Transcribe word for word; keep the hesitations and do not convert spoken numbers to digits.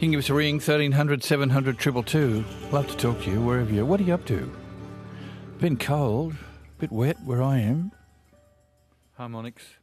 can give us a ring, thirteen hundred, seven hundred, two two two. Love to talk to you, wherever you're. What are you up to? Been cold, a bit wet where I am. Harmonics.